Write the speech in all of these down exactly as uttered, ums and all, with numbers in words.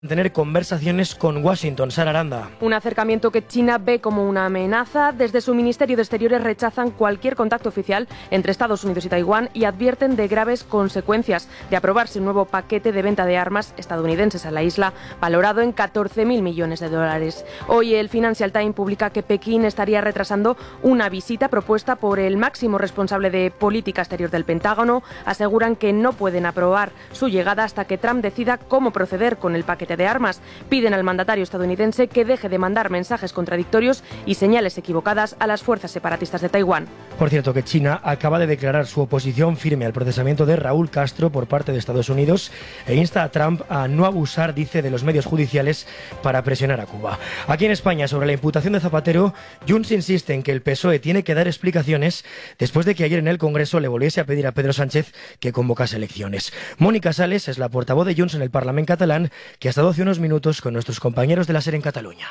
Tener conversaciones con Washington. Sara Aranda. Un acercamiento que China ve como una amenaza. Desde su Ministerio de Exteriores rechazan cualquier contacto oficial entre Estados Unidos y Taiwán y advierten de graves consecuencias de aprobarse un nuevo paquete de venta de armas estadounidenses a la isla, valorado en catorce mil millones de dólares. Hoy el Financial Times publica que Pekín estaría retrasando una visita propuesta por el máximo responsable de política exterior del Pentágono. Aseguran que no pueden aprobar su llegada hasta que Trump decida cómo proceder con el paquete de armas. Piden al mandatario estadounidense que deje de mandar mensajes contradictorios y señales equivocadas a las fuerzas separatistas de Taiwán. Por cierto, que China acaba de declarar su oposición firme al procesamiento de Raúl Castro por parte de Estados Unidos e insta a Trump a no abusar, dice, de los medios judiciales para presionar a Cuba. Aquí en España, sobre la imputación de Zapatero, Junts insiste en que el P S O E tiene que dar explicaciones después de que ayer en el Congreso le volviese a pedir a Pedro Sánchez que convocase elecciones. Mónica Sales es la portavoz de Junts en el Parlamento catalán, que ha estado hace unos minutos con nuestros compañeros de la SER en Cataluña.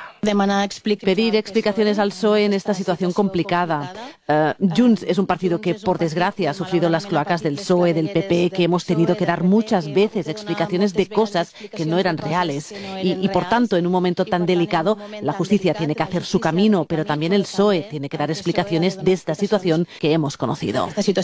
Pedir explicaciones al P S O E en esta situación complicada. Uh, Junts es un partido que, por desgracia, ha sufrido las cloacas del P S O E, del P P, que hemos tenido que dar muchas veces explicaciones de cosas que no eran reales. Y, y, por tanto, en un momento tan delicado, la justicia tiene que hacer su camino, pero también el P S O E tiene que dar explicaciones de esta situación que hemos conocido.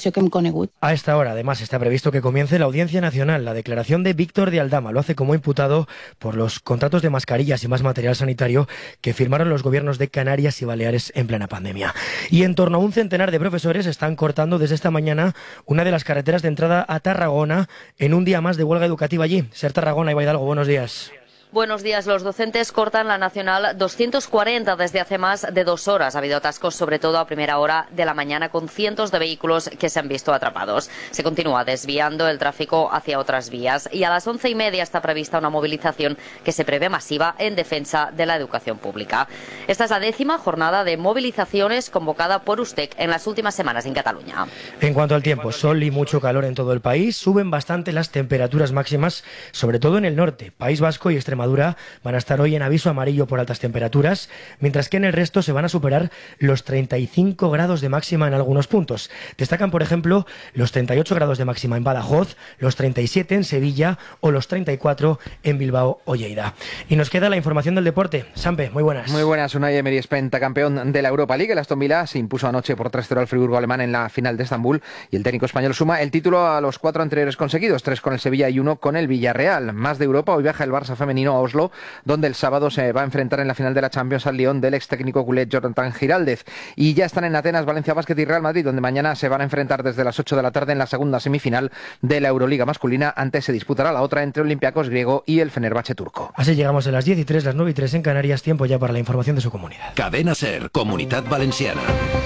A esta hora, además, está previsto que comience la Audiencia Nacional. La declaración de Víctor de Aldama lo hace como imputado por los contratos de mascarillas y más material sanitario que firmaron los gobiernos de Canarias y Baleares en plena pandemia. Y en torno a un centenar de profesores están cortando desde esta mañana una de las carreteras de entrada a Tarragona en un día más de huelga educativa allí. SER Tarragona, Iba Hidalgo, buenos días. Buenos días. Los docentes cortan la Nacional doscientos cuarenta desde hace más de dos horas. Ha habido atascos, sobre todo a primera hora de la mañana, con cientos de vehículos que se han visto atrapados. Se continúa desviando el tráfico hacia otras vías y a las once y media está prevista una movilización que se prevé masiva en defensa de la educación pública. Esta es la décima jornada de movilizaciones convocada por USTEC en las últimas semanas en Cataluña. En cuanto al tiempo, sol y mucho calor en todo el país. Suben bastante las temperaturas máximas, sobre todo en el norte. País Vasco y Extremadura van a estar hoy en aviso amarillo por altas temperaturas, mientras que en el resto se van a superar los treinta y cinco grados de máxima en algunos puntos. Destacan, por ejemplo, los treinta y ocho grados de máxima en Badajoz, los treinta y siete en Sevilla o los treinta y cuatro en Bilbao o Lleida. Y nos queda la información del deporte. Sampe, muy buenas. Muy buenas. Unai Emery es pentacampeón de la Europa League. El Aston Villa se impuso anoche por tres cero al Friburgo alemán en la final de Estambul y el técnico español suma el título a los cuatro anteriores conseguidos, tres con el Sevilla y uno con el Villarreal. Más de Europa, hoy viaja el Barça femenino a Oslo, donde el sábado se va a enfrentar en la final de la Champions al Lyon del ex técnico culé Jonathan Giraldez. Y ya están en Atenas Valencia Basket y Real Madrid, donde mañana se van a enfrentar desde las ocho de la tarde en la segunda semifinal de la Euroliga masculina. Antes se disputará la otra entre Olympiacos griego y el Fenerbahce turco. Así llegamos a las diez y tres, las nueve y tres en Canarias. Tiempo ya para la información de su comunidad. Cadena SER, Comunidad Valenciana.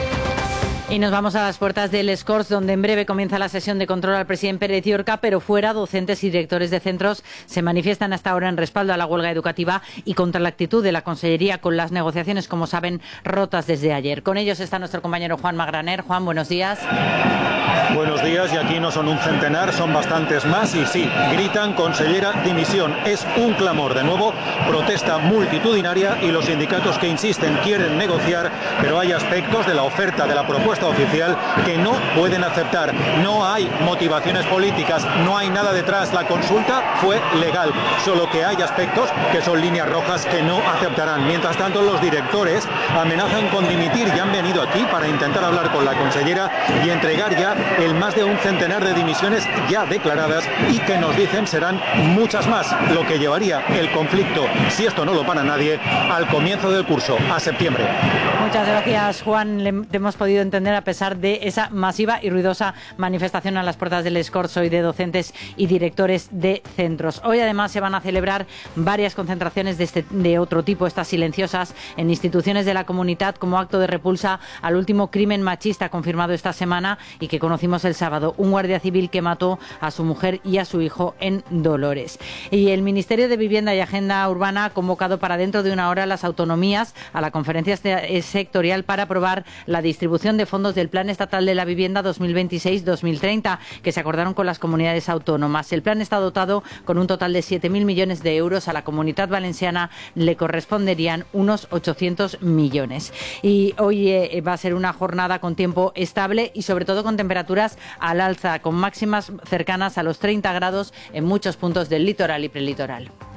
Y nos vamos a las puertas del Escorts, donde en breve comienza la sesión de control al presidente Pérez Llorca, pero fuera, docentes y directores de centros se manifiestan hasta ahora en respaldo a la huelga educativa y contra la actitud de la Consellería, con las negociaciones, como saben, rotas desde ayer. Con ellos está nuestro compañero Juan Magraner. Juan, buenos días. Buenos días, y aquí no son un centenar, son bastantes más, y sí, gritan: consellera, dimisión. Es un clamor, de nuevo, protesta multitudinaria, y los sindicatos que insisten quieren negociar, pero hay aspectos de la oferta, de la propuesta oficial, que no pueden aceptar. No hay motivaciones políticas, no hay nada detrás. La consulta fue legal, solo que hay aspectos que son líneas rojas que no aceptarán. Mientras tanto, los directores amenazan con dimitir y han venido aquí para intentar hablar con la consellera y entregar ya el más de un centenar de dimisiones ya declaradas, y que nos dicen serán muchas más, lo que llevaría el conflicto, si esto no lo para nadie, al comienzo del curso, a septiembre. Muchas gracias, Juan. Le hemos podido entender, a pesar de esa masiva y ruidosa manifestación a las puertas del Escorts hoy de docentes y directores de centros. Hoy además se van a celebrar varias concentraciones de, este, de otro tipo, estas silenciosas, en instituciones de la comunidad, como acto de repulsa al último crimen machista confirmado esta semana y que conocimos el sábado: un guardia civil que mató a su mujer y a su hijo en Dolores. Y el Ministerio de Vivienda y Agenda Urbana ha convocado para dentro de una hora las autonomías a la conferencia sectorial para aprobar la distribución de fondos del Plan Estatal de la Vivienda dos mil veintiséis dos mil treinta, que se acordaron con las comunidades autónomas. El plan está dotado con un total de siete mil millones de euros. A la Comunidad Valenciana le corresponderían unos ochocientos millones. Y hoy eh, va a ser una jornada con tiempo estable y sobre todo con temperaturas al alza, con máximas cercanas a los treinta grados en muchos puntos del litoral y prelitoral.